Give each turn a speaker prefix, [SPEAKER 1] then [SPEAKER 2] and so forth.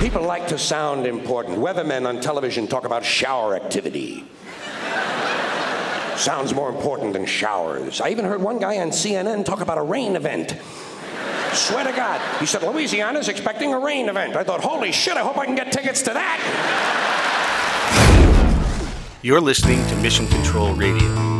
[SPEAKER 1] People like to sound important. Weathermen on television talk about shower activity. Sounds more important than showers. I even heard one guy on CNN talk about a rain event. Swear to God. He said, Louisiana's expecting a rain event. I thought, holy shit, I hope I can get tickets to that.
[SPEAKER 2] You're listening to Mission Control Radio.